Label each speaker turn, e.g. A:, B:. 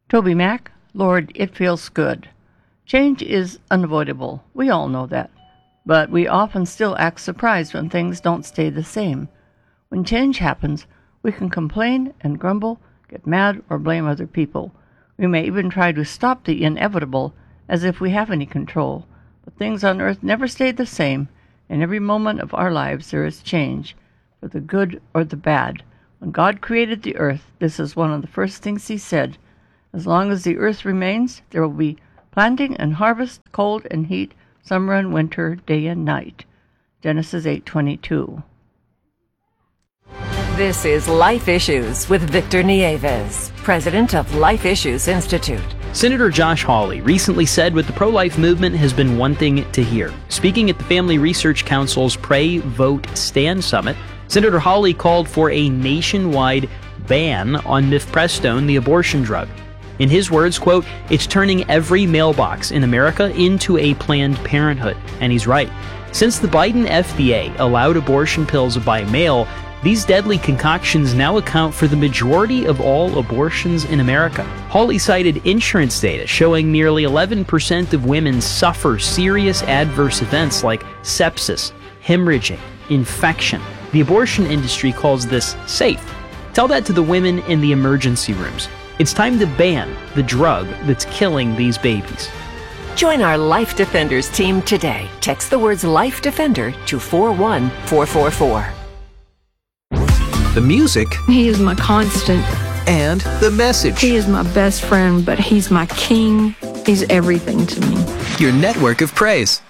A: Toby Mac, Lord, it feels good. Change is unavoidable. We all know that. But we often still act surprised when things don't stay the same. When change happens, we can complain and grumble, get mad, or blame other people. We may even try to stop the inevitable, as if we have any control. But things on earth never stay the same. In every moment of our lives there is change, for the good or the bad. When God created the earth, this is one of the first things he said. As long as the earth remains, there will be planting and harvest, cold and heat, summer and winter, day and night. Genesis 8:22.
B: This is Life Issues with Victor Nieves, president of Life Issues Institute.
C: Senator Josh Hawley recently said what the pro-life movement has been wanting to hear. Speaking at the Family Research Council's Pray, Vote, Stand Summit, Senator Hawley called for a nationwide ban on mifepristone, the abortion drug. In his words, quote, "It's turning every mailbox in America into a Planned Parenthood." And he's right. Since the Biden FDA allowed abortion pills by mail, these deadly concoctions now account for the majority of all abortions in America. Hawley cited insurance data showing nearly 11% of women suffer serious adverse events like sepsis, hemorrhaging, infection. The abortion industry calls this safe. Tell that to the women in the emergency rooms. It's time to ban the drug that's killing these babies.
B: Join our Life Defenders team today. Text the words Life Defender to 41444.
D: The music.
E: He is my constant.
D: And the message.
E: He is my best friend, but he's my king. He's everything to me.
D: Your network of praise.